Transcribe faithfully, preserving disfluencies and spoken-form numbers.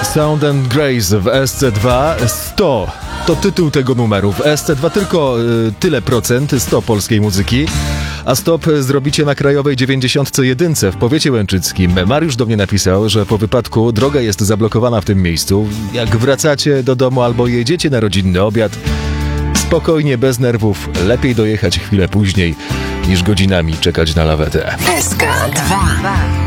Sound and Grace w S C dwa. sto to tytuł tego numeru. W S C dwa tylko y, tyle procent, sto polskiej muzyki. A stop zrobicie na krajowej dziewięćdziesiątce jeden w powiecie łęczyckim. Mariusz do mnie napisał, że po wypadku droga jest zablokowana w tym miejscu. Jak wracacie do domu albo jedziecie na rodzinny obiad, spokojnie, bez nerwów, lepiej dojechać chwilę później niż godzinami czekać na lawetę. S K dwa.